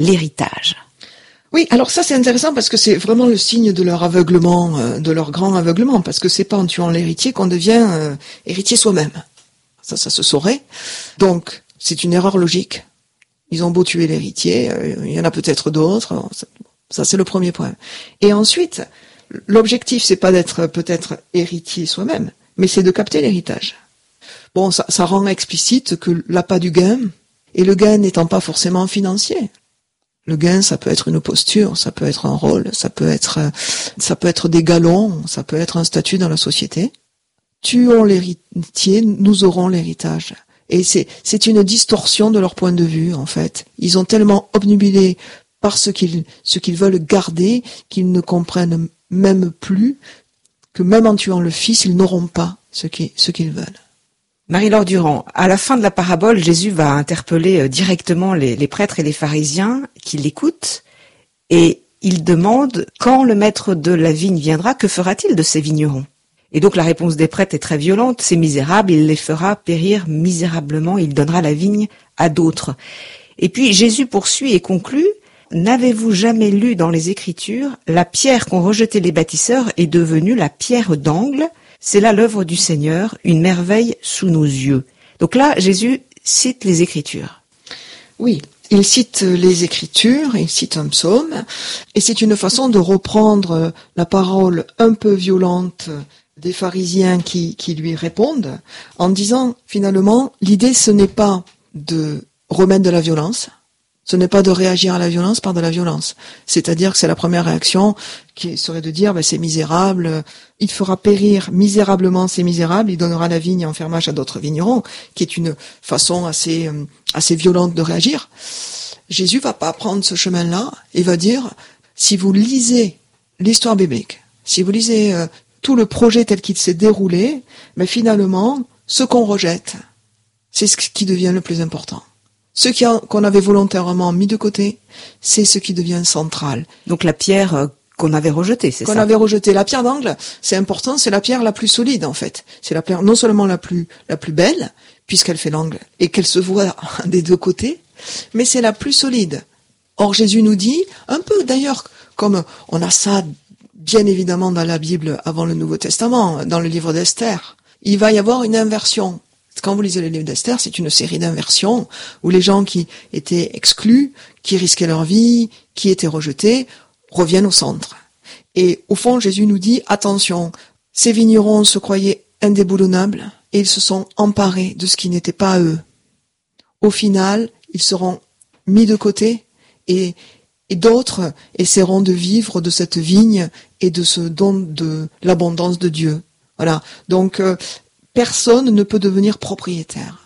l'héritage. Oui, alors ça c'est intéressant parce que c'est vraiment le signe de leur aveuglement, de leur grand aveuglement, parce que c'est pas en tuant l'héritier qu'on devient héritier soi-même. Ça se saurait. Donc, c'est une erreur logique. Ils ont beau tuer l'héritier, il y en a peut-être d'autres. Ça c'est le premier point. Et ensuite, l'objectif c'est pas d'être peut-être héritier soi-même, mais c'est de capter l'héritage. Bon, ça rend explicite que l'appât du gain, et le gain n'étant pas forcément financier. Le gain, ça peut être une posture, ça peut être un rôle, ça peut être des galons, ça peut être un statut dans la société. Tuons l'héritier, nous aurons l'héritage. Et c'est une distorsion de leur point de vue, en fait. Ils ont tellement obnubilé par ce qu'ils veulent garder qu'ils ne comprennent même plus que même en tuant le fils, ils n'auront pas ce qu'ils veulent. Marie-Laure Durand, à la fin de la parabole, Jésus va interpeller directement les prêtres et les pharisiens qui l'écoutent et il demande quand le maître de la vigne viendra, que fera-t-il de ces vignerons? Et donc la réponse des prêtres est très violente, ces misérables, il les fera périr misérablement, il donnera la vigne à d'autres. Et puis Jésus poursuit et conclut, n'avez-vous jamais lu dans les Écritures, la pierre qu'ont rejetée les bâtisseurs est devenue la pierre d'angle? C'est là l'œuvre du Seigneur, une merveille sous nos yeux. Donc là, Jésus cite les Écritures. Oui, il cite les Écritures, il cite un psaume, et c'est une façon de reprendre la parole un peu violente des pharisiens qui lui répondent, en disant, finalement, l'idée ce n'est pas de remettre de la violence, ce n'est pas de réagir à la violence par de la violence. C'est-à-dire que c'est la première réaction qui serait de dire, c'est misérable, il fera périr misérablement ces misérables, il donnera la vigne en fermage à d'autres vignerons, qui est une façon assez violente de réagir. Jésus va pas prendre ce chemin-là et va dire, si vous lisez l'histoire biblique, si vous lisez tout le projet tel qu'il s'est déroulé, mais finalement, ce qu'on rejette, c'est ce qui devient le plus important. Ce qu'on avait volontairement mis de côté, c'est ce qui devient central. Donc la pierre qu'on avait rejetée, c'est ça? Qu'on avait rejetée. La pierre d'angle, c'est important, c'est la pierre la plus solide en fait. C'est la pierre non seulement la plus belle, puisqu'elle fait l'angle et qu'elle se voit des deux côtés, mais c'est la plus solide. Or Jésus nous dit, un peu d'ailleurs comme on a ça bien évidemment dans la Bible avant le Nouveau Testament, dans le livre d'Esther, il va y avoir une inversion. Quand vous lisez le livre d'Esther, c'est une série d'inversions où les gens qui étaient exclus, qui risquaient leur vie, qui étaient rejetés, reviennent au centre. Et au fond, Jésus nous dit, attention, ces vignerons se croyaient indéboulonnables et ils se sont emparés de ce qui n'était pas à eux. Au final, ils seront mis de côté et d'autres essaieront de vivre de cette vigne et de ce don de l'abondance de Dieu. Voilà. Donc, personne ne peut devenir propriétaire.